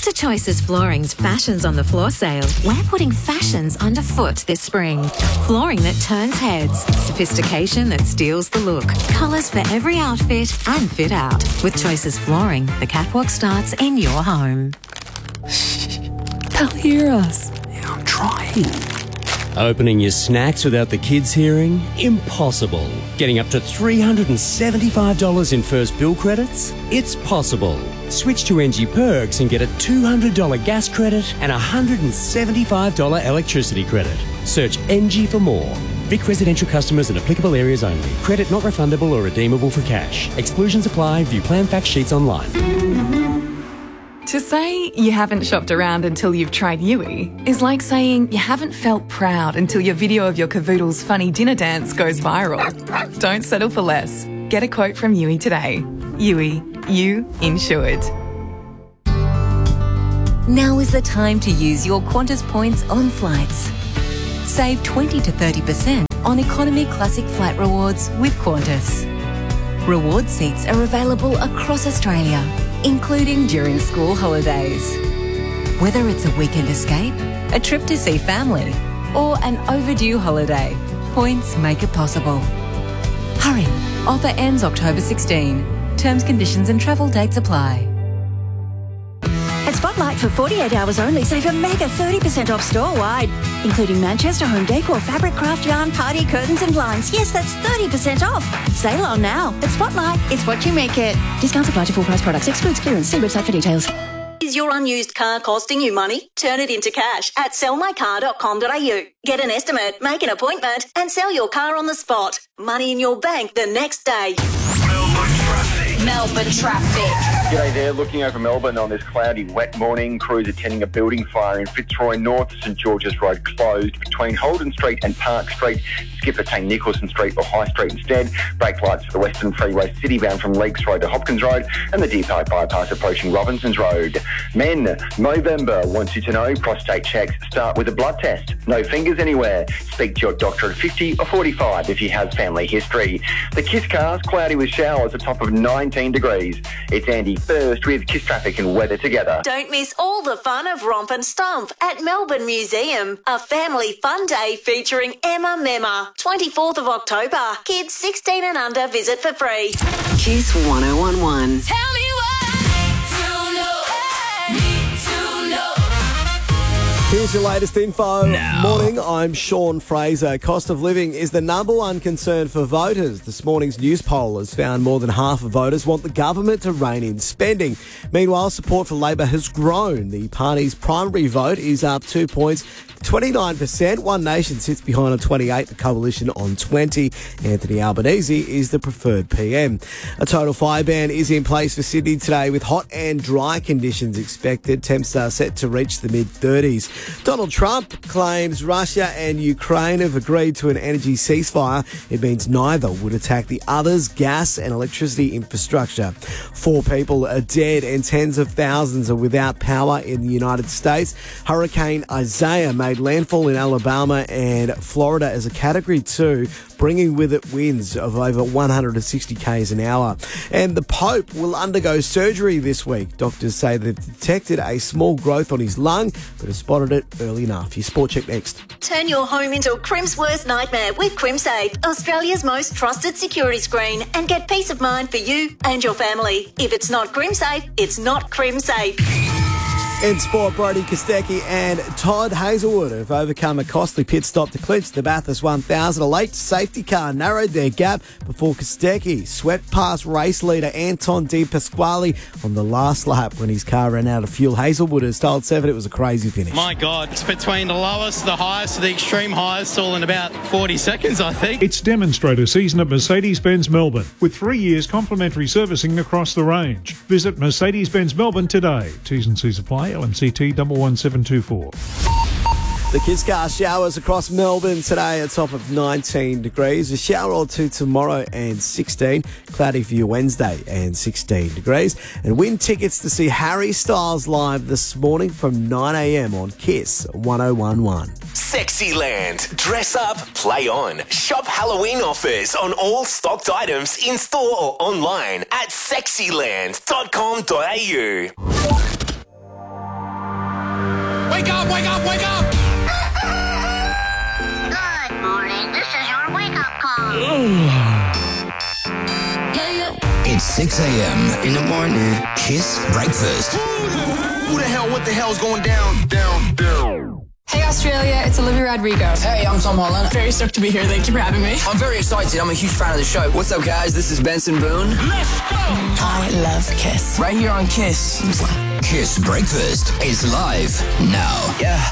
After Choices Flooring's Fashions on the Floor sale, we're putting fashions underfoot this spring. Flooring that turns heads, sophistication that steals the look, colours for every outfit and fit out. With Choices Flooring, the catwalk starts in your home. They'll hear us. Yeah, I'm trying. Opening your snacks without the kids hearing? Impossible. Getting up to $375 in first bill credits? It's possible. Switch to NG Perks and get a $200 gas credit and a $175 electricity credit. Search NG for more. Vic residential customers and applicable areas only. Credit not refundable or redeemable for cash. Exclusions apply. View plan fact sheets online. To say you haven't shopped around until you've tried Yui is like saying you haven't felt proud until your video of your cavoodle's funny dinner dance goes viral. Don't settle for less. Get a quote from Yui today. Yui, you insured. Now is the time to use your Qantas points on flights. Save 20 to 30% on Economy Classic Flight Rewards with Qantas. Reward seats are available across Australia, including during school holidays. Whether it's a weekend escape, a trip to see family, or an overdue holiday, points make it possible. Hurry, offer ends October 16. Terms, conditions and travel dates apply. At Spotlight for 48 hours only, save a mega 30% off store-wide, including Manchester home decor, fabric, craft yarn, party curtains and blinds. Yes, that's 30% off. Sale on now. At Spotlight, it's what you make it. Discounts apply to full price products. Excludes clearance. See website for details. Is your unused car costing you money? Turn it into cash at sellmycar.com.au. Get an estimate, make an appointment and sell your car on the spot. Money in your bank the next day. Melbourne traffic. G'day there, looking over Melbourne on this cloudy, wet morning. Crews attending a building fire in Fitzroy North. St George's Road closed between Holden Street and Park Street. Skip attain Nicholson Street or High Street instead. Brake lights for the Western Freeway citybound from Leakes Road to Hopkins Road and the Deer Park bypass approaching Robinsons Road. Men, Movember wants you to know prostate checks start with a blood test. No fingers anywhere. Speak to your doctor at 50 or 45 if he has family history. The Kiss cars, cloudy with showers, a top of 19 degrees. It's Andy first with Kiss Traffic and weather together. Don't miss all the fun of Romp and Stomp at Melbourne Museum. A family fun day featuring Emma Memma. 24th of October. Kids 16 and under visit for free. Kiss 1011. Tell me what I need to know. Here's your latest info. Now. Morning, I'm Sean Fraser. Cost of living is the number one concern for voters. This morning's news poll has found more than half of voters want the government to rein in spending. Meanwhile, support for Labor has grown. The party's primary vote is up 2 points. 29%. One Nation sits behind on 28, the Coalition on 20. Anthony Albanese is the preferred PM. A total fire ban is in place for Sydney today with hot and dry conditions expected. Temps are set to reach the mid-30s. Donald Trump claims Russia and Ukraine have agreed to an energy ceasefire. It means neither would attack the other's gas and electricity infrastructure. 4 people are dead and tens of thousands are without power in the United States. Hurricane Isaiah made landfall in Alabama and Florida as a Category 2, bringing with it winds of over 160 k's an hour. And the Pope will undergo surgery this week. Doctors say they've detected a small growth on his lung, but have spotted it early enough. Your Sport Check next. Turn your home into a Crim's worst nightmare with CrimSafe, Australia's most trusted security screen, and get peace of mind for you and your family. If it's not CrimSafe, it's not CrimSafe. In sport, Brodie Kostecki and Todd Hazelwood have overcome a costly pit stop to clinch the Bathurst 1000. A late safety car narrowed their gap before Kostecki swept past race leader Anton De Pasquale on the last lap when his car ran out of fuel. Hazelwood has told Seven it was a crazy finish. My God, it's between the lowest, the highest, the extreme highest, all in about 40 seconds, I think. It's demonstrator season at Mercedes-Benz Melbourne, with 3 years complimentary servicing across the range. Visit Mercedes-Benz Melbourne today. T's and C's apply. LMCT 11724. The Kiss Car showers across Melbourne today, a top of 19 degrees. A shower or two tomorrow and 16. Cloudy for you Wednesday and 16 degrees. And win tickets to see Harry Styles live this morning from 9 a.m. on Kiss 1011. Sexyland. Dress up, play on. Shop Halloween offers on all stocked items in store or online at sexyland.com.au. Wake up, wake up, wake up! Good morning. This is your wake-up call. It's 6 a.m. in the morning. Kiss breakfast. Who the hell, what the hell's going down, down, down? Hey Australia, it's Olivia Rodrigo. Hey, I'm Tom Holland. Very stoked to be here. Thank you for having me. I'm very excited. I'm a huge fan of the show. What's up, guys? This is Benson Boone. Let's go! I love Kiss. Right here on Kiss. Kiss breakfast is live now. Yeah.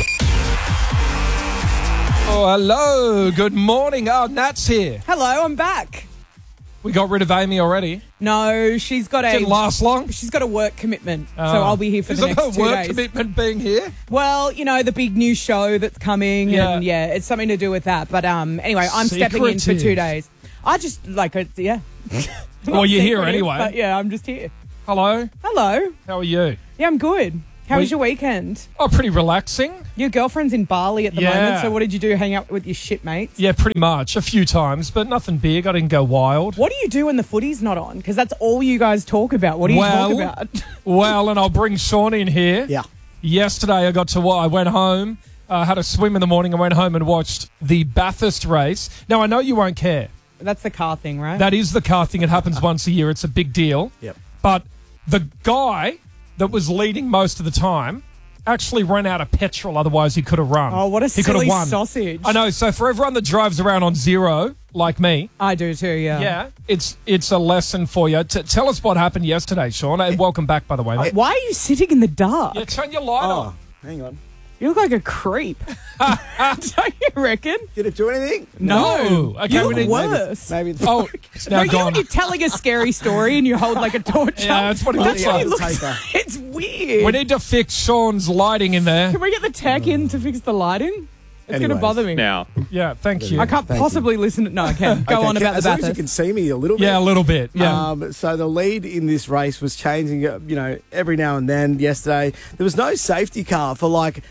Oh, hello. Good morning. Oh, Nat's here. Hello, I'm back. We got rid of Amy already. No, she's got Didn't last long. She's got a work commitment, so I'll be here for the next 2 days. Is it a work commitment being here? Well, you know, the big new show that's coming, and it's something to do with that. But anyway, I'm stepping in for 2 days. I just like it, yeah. Well, you're here anyway. But yeah, I'm just here. Hello. Hello. How are you? Yeah, I'm good. How was your weekend? Oh, pretty relaxing. Your girlfriend's in Bali at the moment, so what did you do? Hang out with your shitmates? Yeah, pretty much. A few times, but nothing big. I didn't go wild. What do you do when the footy's not on? Because that's all you guys talk about. What do you talk about? Well, and I'll bring Sean in here. Yeah. Yesterday I went home, had a swim in the morning, and went home and watched the Bathurst race. Now, I know you won't care. That's the car thing, right? That is the car thing. It happens once a year. It's a big deal. Yep. But the guy that was leading most of the time actually ran out of petrol, otherwise he could have run. Oh, what a he silly won. sausage. I know, so for everyone that drives around on zero, like me. I do too, yeah. Yeah, it's a lesson for you. Tell us what happened yesterday, Sean. And welcome back, by the way, mate. Why are you sitting in the dark? Yeah, turn your light on. Hang on. You look like a creep. Don't you reckon? Did it do anything? No. Okay, you look worse. Maybe it's it's now you gone. when you're telling a scary story and you hold like a torch Yeah, up. that's what it looks like. It's weird. We need to fix Sean's lighting in there. Can we get the tech in to fix the lighting? It's going to bother me. Now. Yeah, thank you. I can't possibly listen to... No, I can. Go on about the as long as you Bathurst. can see me a little bit. Yeah, a little bit. Yeah. So the lead in this race was changing, every now and then. Yesterday, there was no safety car for like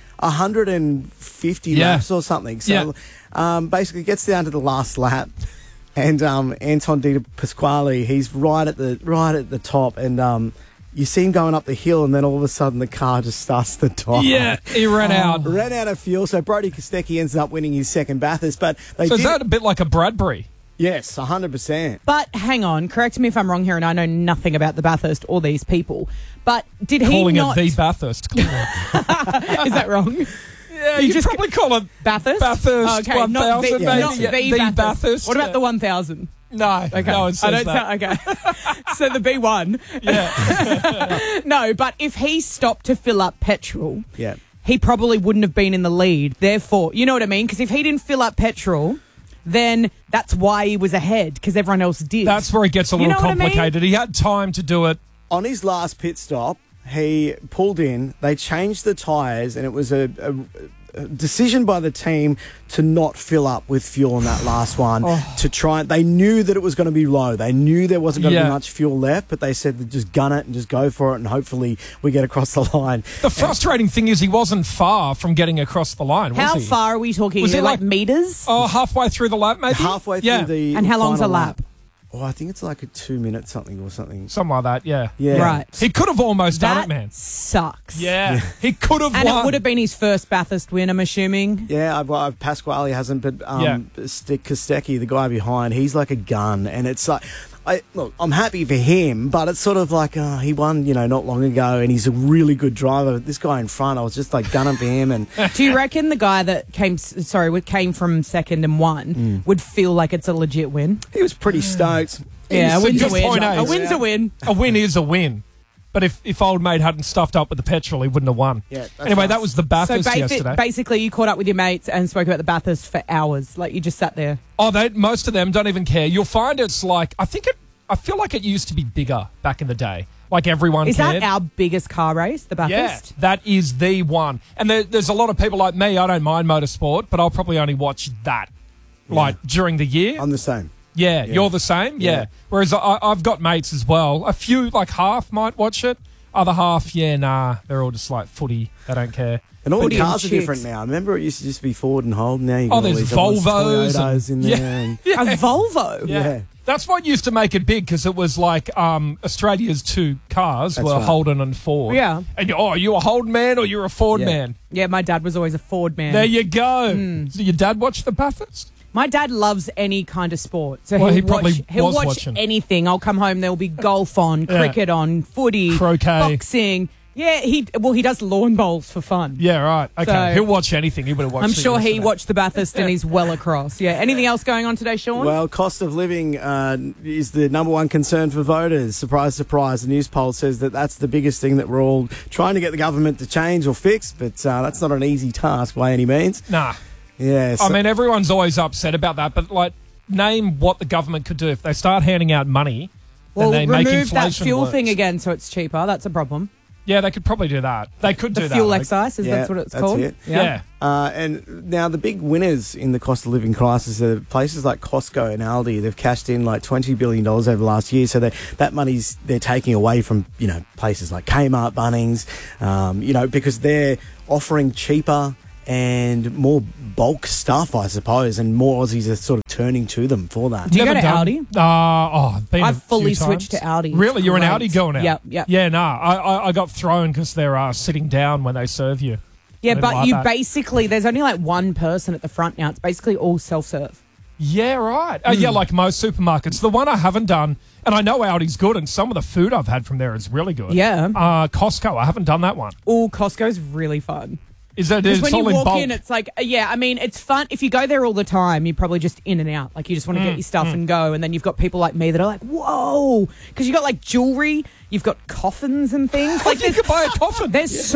150 laps or something. So basically, it gets down to the last lap, and Anton Di Pasquale, he's right at the top, and you see him going up the hill, and then all of a sudden the car just starts to die. Yeah, he ran out. Ran out of fuel, so Brody Kostecki ends up winning his second Bathurst. But is that a bit like a Bradbury? Yes, 100%. But hang on, correct me if I'm wrong here, and I know nothing about the Bathurst or these people. But did Calling he not... it the Bathurst. Is that wrong? Yeah, you just probably call it Bathurst? Bathurst 1000, not maybe. the Bathurst. Bathurst. What about the 1000? No, okay. no one says I don't that. okay. So the B1. Yeah. No, but if he stopped to fill up petrol, yeah, he probably wouldn't have been in the lead. Therefore, you know what I mean? Because if he didn't fill up petrol, then that's why he was ahead, because everyone else did. That's where it gets a little complicated. I mean? He had time to do it. On his last pit stop, he pulled in, they changed the tyres, and it was a decision by the team to not fill up with fuel in that last one. To try, they knew that it was going to be low. They knew there wasn't going to be much fuel left, but they said just gun it and just go for it, and hopefully we get across the line. The frustrating thing is he wasn't far from getting across the line, was How he? far are we talking? Was it like meters? Oh, halfway through the lap, maybe? Halfway through the And how long's a final lap? Oh, I think it's like a 2 minute something or something. Something like that, yeah. Yeah. Right. He could have almost done it, man. Sucks. Yeah. He could have And won. it would have been his first Bathurst win, I'm assuming. Yeah, Pasquale hasn't, but Kostecki, the guy behind, he's like a gun, and it's like, look, I'm happy for him, but it's sort of like he won, not long ago, and he's a really good driver. This guy in front, I was just like gunning for him. And do you reckon the guy that came from second and won would feel like it's a legit win? He was pretty stoked. Yeah, a win's a win. Point A is, win's a win. A win is a win. But if old mate hadn't stuffed up with the petrol, he wouldn't have won. Yeah, anyway, that was the Bathurst so yesterday. Basically, you caught up with your mates and spoke about the Bathurst for hours. Like, you just sat there. Oh, most of them don't even care. You'll find it's like, I feel like it used to be bigger back in the day. Like everyone Is cared. that our biggest car race, the Bathurst? Yeah, that is the one. And there's a lot of people like me, I don't mind motorsport, but I'll probably only watch that during the year. I'm the same. Yeah, you're the same? Yeah. Whereas I've got mates as well. A few, like half, might watch it. Other half, yeah, nah. They're all just like footy. They don't care. And all Footy the and cars are chicks. different now. Remember, it used to just be Ford and Holden. Now you got all there's these other Volvos Toyotas in there. And, A Volvo. yeah. That's what used to make it big because it was like Australia's two cars That's were right. Holden and Ford. Yeah. And are you a Holden man or you're a Ford Yeah. man? Yeah, my dad was always a Ford man. There you go. So your dad watched the Bathurst? My dad loves any kind of sport. So Well, he'll he probably he'll was watch watching. anything. I'll come home, there'll be golf on, Yeah. cricket on, footy, Croquet. boxing. Yeah, he does lawn bowls for fun. Yeah, right. Okay. So- He'll watch anything. He would have watched I'm it sure he yesterday. watched the Bathurst and he's well across. Yeah. Anything else going on today, Sean? Well, cost of living is the number one concern for voters. Surprise, surprise. The news poll says that that's the biggest thing that we're all trying to get the government to change or fix, but that's not an easy task by any means. Nah. Yeah. I mean, everyone's always upset about that, but like, name what the government could do if they start handing out money. well, and they make remove that inflation fuel worse. thing again so it's cheaper. That's a problem. Yeah, they could probably do that. They could do The that. fuel like- excise, that's what it's called? It. Yeah. And now the big winners in the cost of living crisis are places like Costco and Aldi. They've cashed in like $20 billion over the last year. So that money's they're taking away from, places like Kmart, Bunnings, because they're offering cheaper and more bulk stuff, I suppose, and more Aussies are sort of turning to them for that. Do you go Never to done- Aldi? I've been I've a fully few switched times. to Aldi. Really? You're an Great. Audi going out? Yep. Yeah, nah. I got thrown because they're sitting down when they serve you. Yeah, I didn't but like you that. basically, there's only like one person at the front now. It's basically all self-serve. Yeah, right. Yeah, like most supermarkets. The one I haven't done, and I know Aldi's good, and some of the food I've had from there is really good. Yeah. Costco, I haven't done that one. Oh, Costco's really fun. Is that Because it's when all you in walk bulk? in, it's like, it's fun. If you go there all the time, you're probably just in and out. Like, you just want to get your stuff and go. And then you've got people like me that are like, whoa. Because you've got, like, jewelry. You've got coffins and things. Like, you could buy a coffin.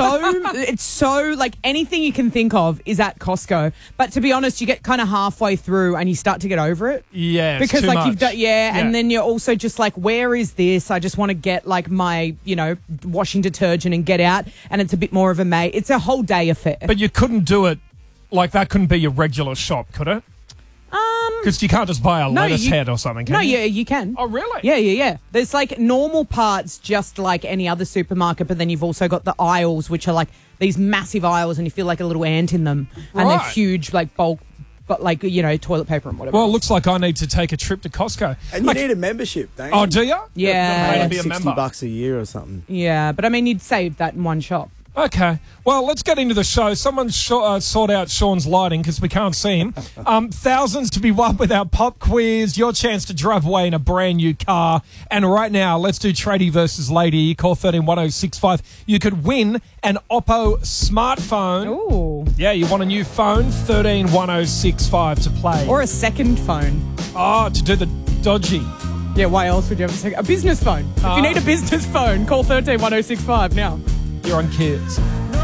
It's so, like, anything you can think of is at Costco. But to be honest, you get kind of halfway through and you start to get over it. Yeah, it's Because, too like, much. you've done, and then you're also just like, where is this? I just want to get, like, my, washing detergent and get out. And it's a bit more of a it's a whole day affair. But you couldn't do it, like, that couldn't be your regular shop, could it? Because you can't just buy a lettuce head or something, can you? Yeah, you can. Oh, really? Yeah. There's like normal parts just like any other supermarket, but then you've also got the aisles, which are like these massive aisles and you feel like a little ant in them. And they're Right. huge, like bulk, but like, toilet paper and whatever. Well, it looks like I need to take a trip to Costco. And you need a membership, don't you? Oh, do you? Yeah. Pay to Like be a member. $60 a year or something. Yeah, but I mean, you'd save that in one shop. Okay. Well, let's get into the show. Someone sort out Sean's lighting because we can't see him. Thousands to be won with our pop quiz. Your chance to drive away in a brand new car. And right now, let's do tradie versus lady. Call 131065. You could win an Oppo smartphone. Ooh. Yeah, you want a new phone? 131065 to play. Or a second phone. Oh, to do the dodgy. Yeah, why else would you have a second? A business phone. If you need a business phone, call 131065 now. You're on Kids.